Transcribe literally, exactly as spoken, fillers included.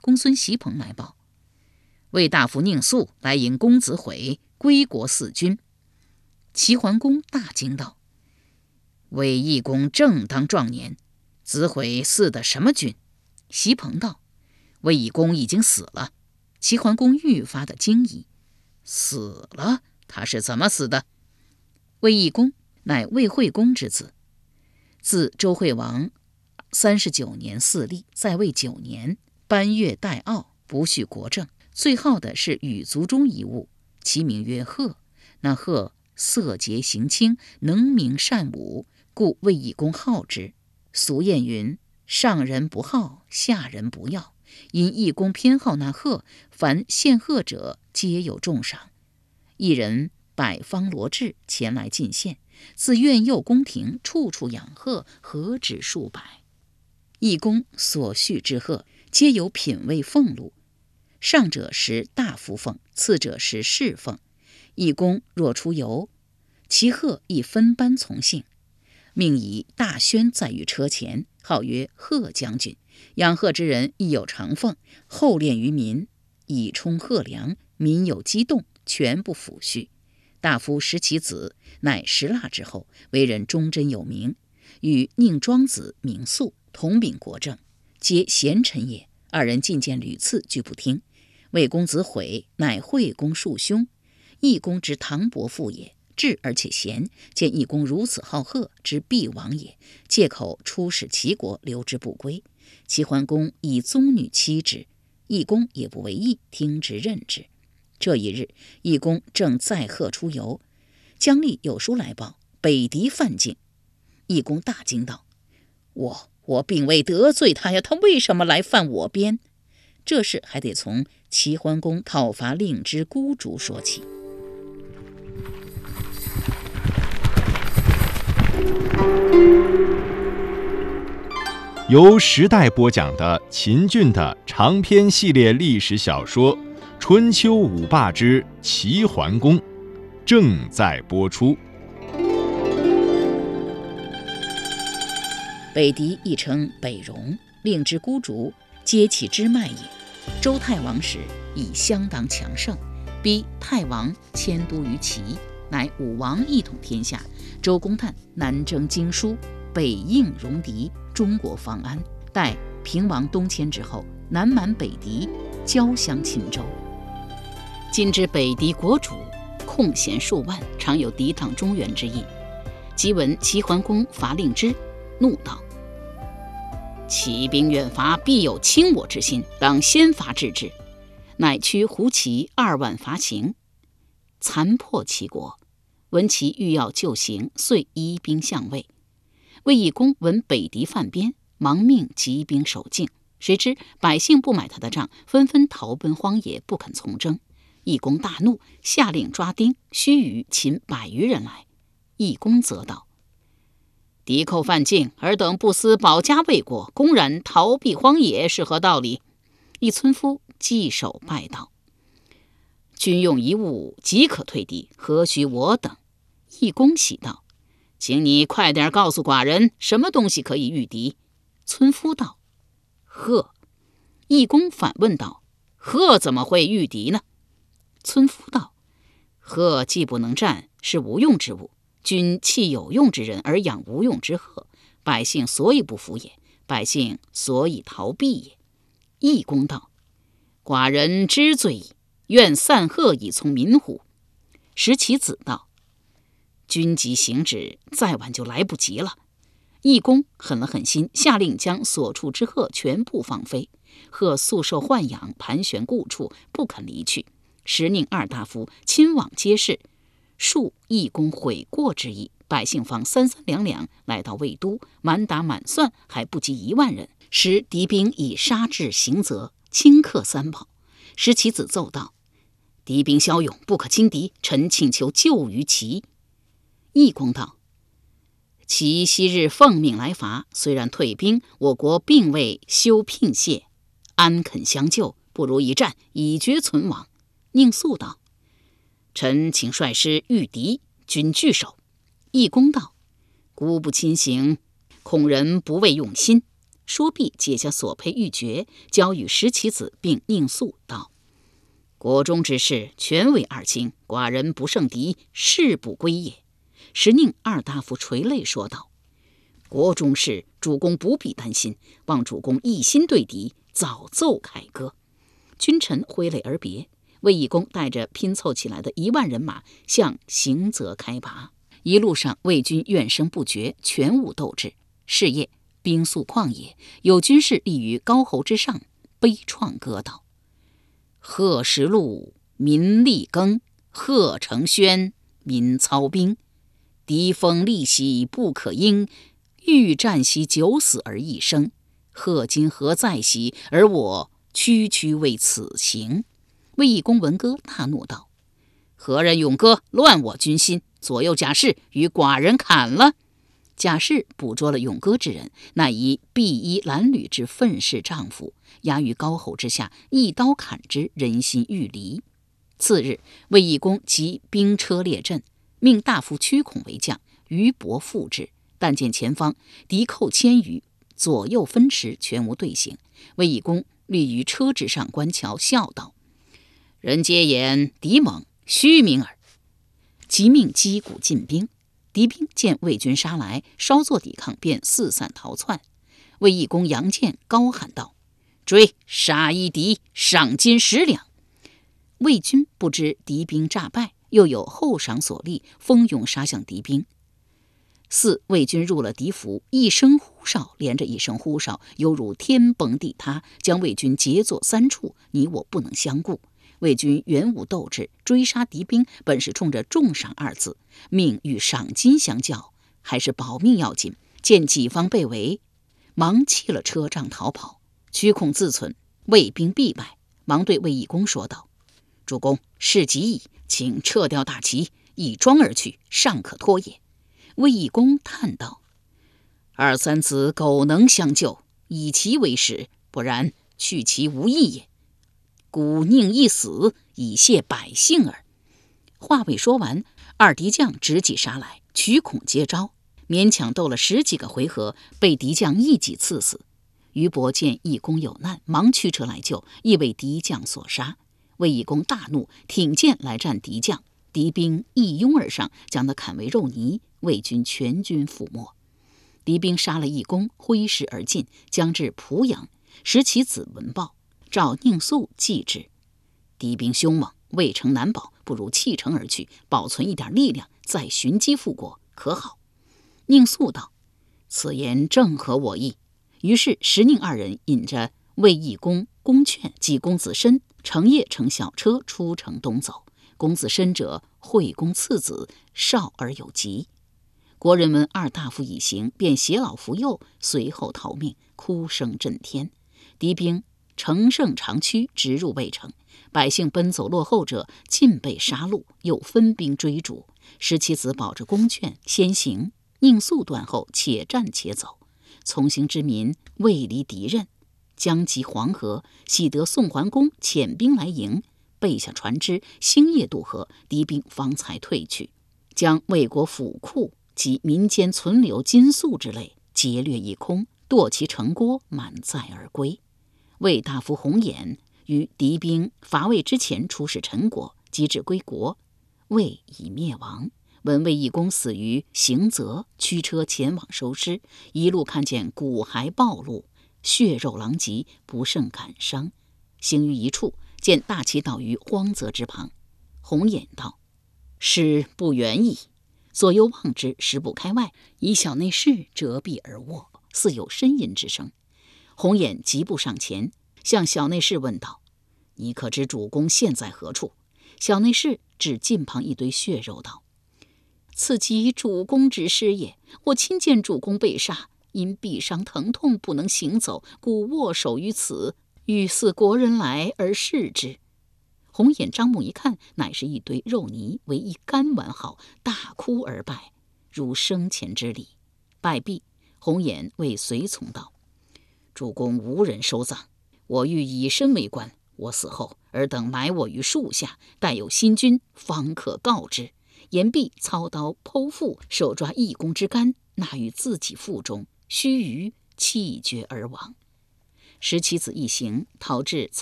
公孙袭鹏来报，魏大夫宁肃来迎公子毁归国嗣君。齐桓公大惊道：魏懿公正当壮年，子毁嗣的什么君？袭鹏道：魏懿公已经死了。齐桓公愈发的惊疑：死了？他是怎么死的？魏懿公乃魏惠公之子，自周惠王三十九年嗣立，在位九年，班越代傲，不恤国政，最好的是羽族中一物，其名曰贺。那贺色洁行轻，能明善武，故魏懿公好之。俗谚云：上人不好，下人不要。因懿公偏好那贺，凡献贺者皆有重赏。一人百方罗至前来进献，自苑右宫廷，处处养贺，何止数百。懿公所恤之贺，皆有品位俸禄，上者食大夫俸，次者食士俸。懿公若出游，其贺亦分班从幸，命以大轩载于车前，号曰贺将军。养贺之人亦有长俸，厚敛于民，以充贺粮。民有激动，全部抚恤。大夫食其子，乃石蜡之后，为人忠贞有名，与宁庄子明肃同秉国政，皆贤臣也。二人进谏屡次，俱不听。魏公子毁乃惠公庶兄，懿公之堂伯父也，智而且贤，见懿公如此好贺，之必亡也，借口出使齐国，留之不归。齐桓公以宗女妻之，懿公也不为意，听之任之。这一日，懿公正载贺出游，姜立有书来报，北狄犯境。懿公大惊道：我我并未得罪他呀，他为什么来犯我边？这事还得从齐桓公讨伐令之孤竹说起。 由时代播讲的秦俊的长篇系列历史小说《春秋五霸之齐桓公》正在播出。 北狄亦称北戎，令之孤竹，皆其支脉也。周太王时已相当强盛，逼太王迁都于齐，乃武王一统天下。周公旦南征荆舒，北应戎狄，中国方安。待平王东迁之后，南蛮北狄，交相侵周。今之北狄国主，空闲数万，常有抵挡中原之意。即闻齐桓公伐令之，怒道：齐兵远伐，必有侵我之心，当先发制之。乃驱胡骑二万伐秦，残破齐国。闻其欲要救行，遂移兵相魏。魏懿公闻北狄犯边，忙命集兵守境。谁知百姓不买他的账，纷纷逃奔荒野，不肯从征。懿公大怒，下令抓丁，须臾擒百余人来。懿公责道：敌寇犯境，尔等不思保家卫国，公然逃避荒野，是何道理？一村夫稽首拜道：君用一物，即可退敌，何须我等？懿公喜道：请你快点告诉寡人，什么东西可以御敌？村夫道：鹤。懿公反问道：鹤怎么会御敌呢？村夫道：鹤既不能战，是无用之物。君弃有用之人而养无用之鹤，百姓所以不服也，百姓所以逃避也。懿公道：寡人知罪矣，愿散鹤以从民乎？时其子道：君即行止，再晚就来不及了。懿公狠了狠心，下令将所处之鹤全部放飞。鹤素受豢养，盘旋故处，不肯离去。时令二大夫亲往揭示，述懿公悔过之意。百姓方三三两两来到魏都，满打满算还不及一万人。时敌兵已杀至行则，顷刻三宝。时其子奏道：敌兵骁勇，不可轻敌，臣请求救于齐。懿公道：齐昔日奉命来伐，虽然退兵，我国并未休聘谢，安肯相救？不如一战，以绝存亡。宁肃道：臣请率师御敌，君据守。懿公道：孤不亲行，恐人不为用心。 说毕，解下所佩玉珏，交与石岐子，并宁肃道：“国中之事，全为二卿，寡人不胜敌，誓不归也。”时宁二大夫垂泪说道：“国中事，主公不必担心，望主公一心对敌，早奏凯歌。”君臣挥泪而别。卫懿公带着拼凑起来的一万人马向行泽开拔。一路上，魏军怨声不绝，全无斗志。是夜，兵宿旷野，有军士立于高侯之上，悲怆歌道：“贺时路，民力耕；贺成轩，民操兵。敌锋利兮不可应，欲战兮九死而一生。贺今何在兮？而我区区为此行。”卫懿公闻歌，大怒道：“何人咏歌，乱我军心？左右甲士与寡人砍了！”贾氏捕捉了咏歌之人，乃以碧衣褴褛之愤世丈夫，压于高侯之下，一刀砍之，人心欲离。次日，卫懿公即兵车列阵，命大夫屈孔为将，于伯副之。但见前方敌寇千余，左右分驰，全无队形。卫懿公立于车之上观瞧，笑道：“人皆言敌猛，虚名耳。”即命击鼓进兵。敌兵见魏军杀来，稍作抵抗，便四散逃窜。卫懿公扬剑高喊道：“追！杀一敌，赏金十两！”魏军不知敌兵诈败，又有后赏所立，蜂拥杀向敌兵。四魏军入了敌府，一声呼哨连着一声呼哨，犹如天崩地塌，将魏军截作三处，你我不能相顾。魏军原无斗志，追杀敌兵本是冲着重赏二字，命与赏金相较，还是保命要紧。见己方被围，忙弃了车仗逃跑。屈孔自忖魏兵必败，忙对卫懿公说道：“主公，事急矣，请撤掉大旗，一庄而去，尚可脱也。”卫懿公叹道：“二三子苟能相救，以其为食，不然去其无益也。古宁一死，以谢百姓耳。”话未说完，二敌将直戟杀来，屈孔接招，勉强斗了十几个回合，被敌将一戟刺死。于伯见义公有难，忙驱车来救，亦为敌将所杀。卫懿公大怒，挺剑来战敌将，敌兵一拥而上，将他砍为肉泥，魏军全军覆没。敌兵杀了义公，挥师而进，将至濮阳。石岐子闻报，召宁肃继之。敌兵凶猛，魏城难保，不如弃城而去，保存一点力量，再寻机复国，可好？宁肃道：“此言正合我意。”于是石宁二人引着卫懿公、公劝及公子申，乘夜乘小车出城东走。公子申者，惠公次子，少而有疾。国人闻二大夫已行，便携老扶幼，随后逃命，哭声震天。敌兵乘胜长驱，直入魏城。百姓奔走落后者，尽被杀戮，又分兵追逐。石岐子保着公劝先行，宁肃断后，且战且走。从行之民未离敌刃，将及黄河，喜得宋桓公遣兵来迎，备下船只，星夜渡河，敌兵方才退去，将魏国府库及民间存留金粟之类劫掠一空，堕其城郭，满载而归。魏大夫洪衍于敌兵伐魏之前出使陈国，及至归国，魏已灭亡。闻卫懿公死于行泽，驱车前往收尸，一路看见骨骸暴露，血肉狼藉，不胜感伤。行于一处，见大旗倒于荒泽之旁。洪衍道：“尸不远矣。”左右望之，十步开外，一小内侍折臂而卧，似有呻吟之声。洪衍疾步上前，向小内侍问道：“你可知主公现在何处？”小内侍指近旁一堆血肉道：“此即主公之尸也。我亲见主公被杀，因臂伤疼痛不能行走，故卧首于此，欲似国人来而视之。”洪衍张目一看，乃是一堆肉泥，为一干完好，大哭而拜，如生前之礼。拜毕，洪衍谓随从道：“主公无人收葬，我欲以身为官，我死后尔等埋我于树下，待有新君，方可告之。”言毕，操刀剖腹，手抓义公之肝，纳于自己腹中，须臾气绝而亡。十七子一行逃至